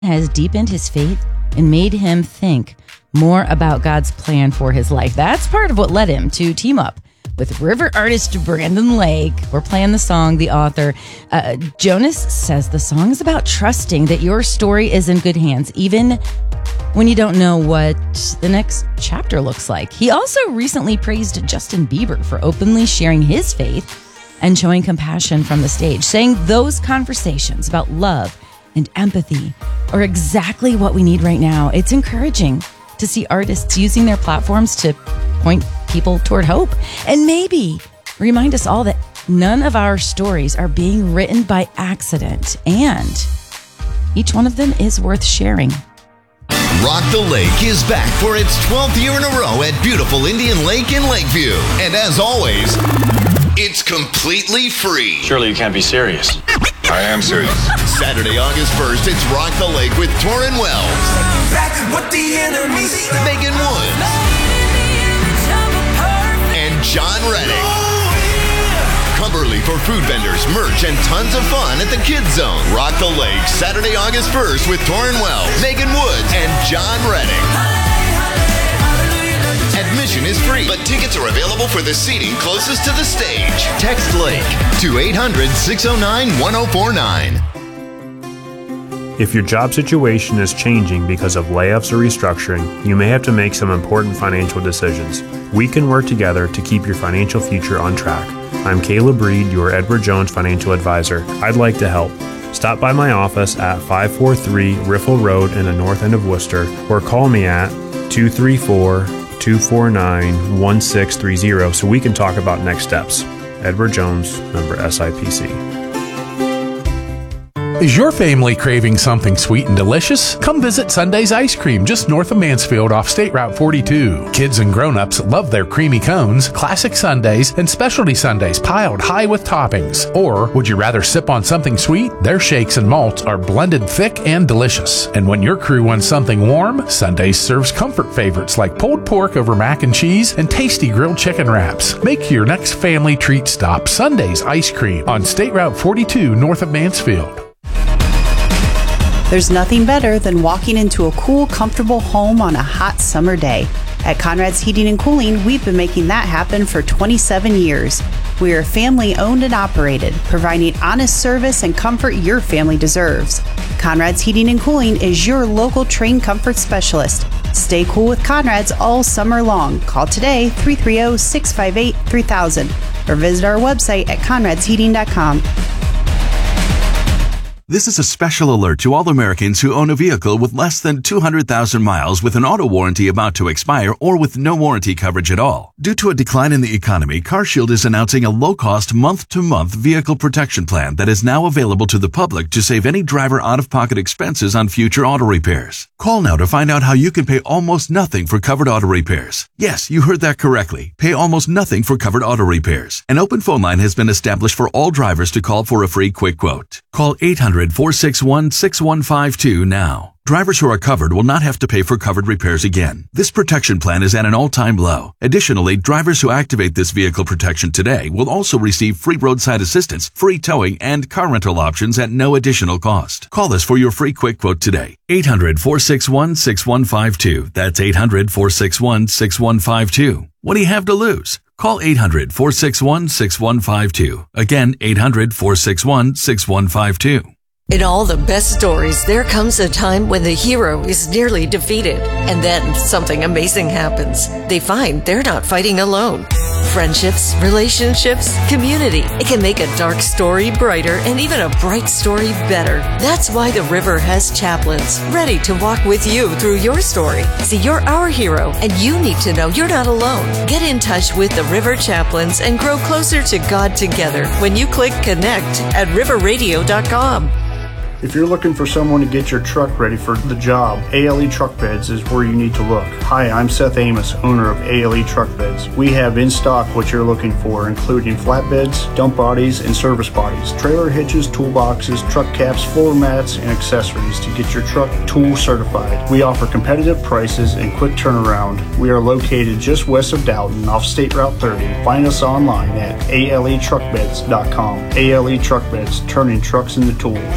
has deepened his faith and made him think more about God's plan for his life. That's part of what led him to team up with river artist Brandon Lake. We're playing the song, the author. Jonas says the song is about trusting that your story is in good hands, even when you don't know what the next chapter looks like. He also recently praised Justin Bieber for openly sharing his faith and showing compassion from the stage, saying those conversations about love and empathy are exactly what we need right now. It's encouraging to see artists using their platforms to point people toward hope and maybe remind us all that none of our stories are being written by accident, and each one of them is worth sharing. Rock the Lake is back for its 12th year in a row at beautiful Indian Lake in Lakeview. And as always, it's completely free. Surely you can't be serious. I am serious. Saturday, August 1st, it's Rock the Lake with Torrin Wells, Megan Woods, and John Reddick. Cumberly for food vendors, merch, and tons of fun at the Kids Zone. Rock the Lake, Saturday, August 1st with Torrin Wells, Megan Woods, and John Reddick. Admission is free, but tickets are available for the seating closest to the stage. Text Lake to 800-609-1049. If your job situation is changing because of layoffs or restructuring, you may have to make some important financial decisions. We can work together to keep your financial future on track. I'm Caleb Reed, your Edward Jones financial advisor. I'd like to help. Stop by my office at 543 Riffle Road in the north end of Worcester, or call me at 234-249-1630 so we can talk about next steps. Edward Jones, member SIPC. Is your family craving something sweet and delicious? Come visit Sunday's Ice Cream just north of Mansfield off State Route 42. Kids and grown-ups love their creamy cones, classic sundaes, and specialty sundaes piled high with toppings. Or would you rather sip on something sweet? Their shakes and malts are blended thick and delicious. And when your crew wants something warm, Sundays serves comfort favorites like pulled pork over mac and cheese and tasty grilled chicken wraps. Make your next family treat stop Sunday's Ice Cream on State Route 42 north of Mansfield. There's nothing better than walking into a cool, comfortable home on a hot summer day. At Conrad's Heating and Cooling, we've been making that happen for 27 years. We are family owned and operated, providing honest service and comfort your family deserves. Conrad's Heating and Cooling is your local trained comfort specialist. Stay cool with Conrad's all summer long. Call today 330-658-3000 or visit our website at conradsheating.com. This is a special alert to all Americans who own a vehicle with less than 200,000 miles with an auto warranty about to expire or with no warranty coverage at all. Due to a decline in the economy, CarShield is announcing a low-cost month-to-month vehicle protection plan that is now available to the public to save any driver out-of-pocket expenses on future auto repairs. Call now to find out how you can pay almost nothing for covered auto repairs. Yes, you heard that correctly. Pay almost nothing for covered auto repairs. An open phone line has been established for all drivers to call for a free quick quote. Call 800-461-6152 now. Drivers who are covered will not have to pay for covered repairs again. This protection plan is at an all-time low. Additionally, drivers who activate this vehicle protection today will also receive free roadside assistance, free towing, and car rental options at no additional cost. Call us for your free quick quote today. 800-461-6152. That's 800-461-6152. What do you have to lose? Call 800-461-6152. Again, 800-461-6152. In all the best stories, there comes a time when the hero is nearly defeated, and then something amazing happens. They find they're not fighting alone. Friendships, relationships, community. It can make a dark story brighter and even a bright story better. That's why the River has chaplains ready to walk with you through your story. See, you're our hero, and you need to know you're not alone. Get in touch with the River Chaplains and grow closer to God together when you click connect at riverradio.com. If you're looking for someone to get your truck ready for the job, ALE Truck Beds is where you need to look. Hi, I'm Seth Amos, owner of ALE Truck Beds. We have in stock what you're looking for, including flatbeds, dump bodies, and service bodies, trailer hitches, toolboxes, truck caps, floor mats, and accessories to get your truck tool certified. We offer competitive prices and quick turnaround. We are located just west of Dowden off State Route 30. Find us online at aletruckbeds.com. ALE Truck Beds, turning trucks into tools.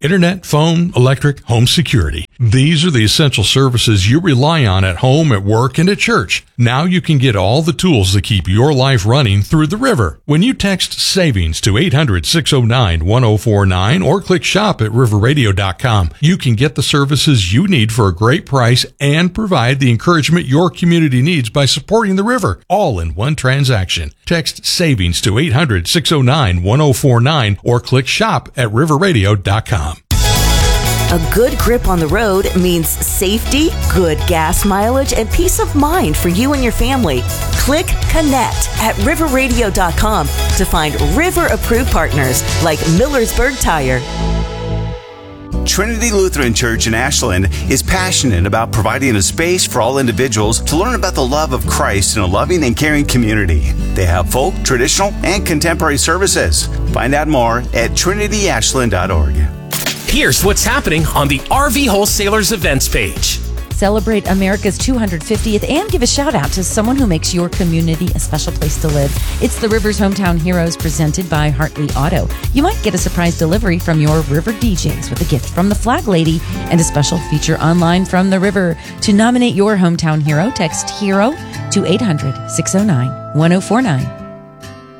internet, phone, electric, home security. These are the essential services you rely on at home, at work, and at church. Now you can get all the tools to keep your life running through the River. When you text SAVINGS to 800-609-1049 or click shop at riverradio.com, you can get the services you need for a great price and provide the encouragement your community needs by supporting the River, all in one transaction. Text SAVINGS to 800-609-1049 or click shop at riverradio.com. A good grip on the road means safety, good gas mileage, and peace of mind for you and your family. Click Connect at riverradio.com to find River-approved partners like Millersburg Tire. Trinity Lutheran Church in Ashland is passionate about providing a space for all individuals to learn about the love of Christ in a loving and caring community. They have folk, traditional, and contemporary services. Find out more at trinityashland.org. Here's what's happening on the RV Wholesalers events page. Celebrate America's 250th and give a shout out to someone who makes your community a special place to live. It's the River's Hometown Heroes presented by Hartley Auto. You might get a surprise delivery from your River DJs with a gift from the Flag Lady and a special feature online from the River. To nominate your hometown hero, text HERO to 800-609-1049.